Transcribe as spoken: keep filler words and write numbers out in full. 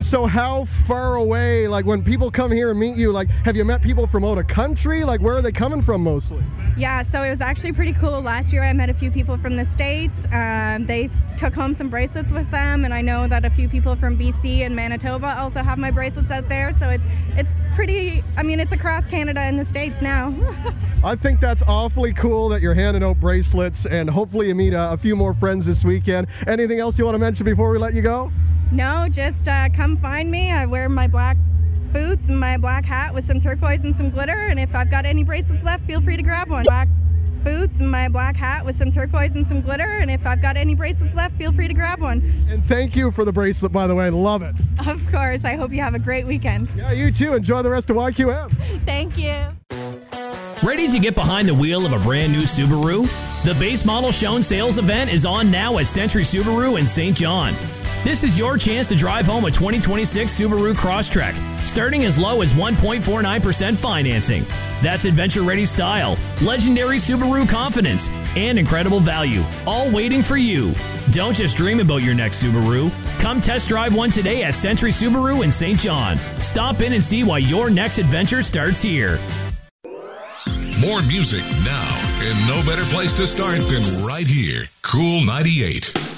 so how far away, like when people come here and meet you, like have you met people from out of country? Like where are they coming from mostly? Yeah, so it was actually pretty cool. Last year I met a few people from the States. Um, they took home some bracelets with them, and I know that a few people from B C and Manitoba also have my bracelets out there. So it's it's pretty, I mean, it's across Canada and the States now. I think that's awfully cool that you're handing out bracelets, and hopefully you meet a, a few more friends this weekend. Anything else you want to mention before we let you go? No, just uh, come find me. I wear my black boots and my black hat with some turquoise and some glitter, and if I've got any bracelets left, feel free to grab one. Black boots and my black hat with some turquoise and some glitter, and if I've got any bracelets left, feel free to grab one. And thank you for the bracelet, by the way. Love it. Of course. I hope you have a great weekend. Yeah, you too. Enjoy the rest of Y Q M. Thank you. Ready to get behind the wheel of a brand new Subaru? The base model shown sales event is on now at Century Subaru in Saint John. This is your chance to drive home a twenty twenty-six Subaru Crosstrek, starting as low as one point four nine percent financing. That's adventure-ready style, legendary Subaru confidence, and incredible value, all waiting for you. Don't just dream about your next Subaru. Come test drive one today at Century Subaru in Saint John. Stop in and see why your next adventure starts here. More music now, and no better place to start than right here. Cool ninety-eight.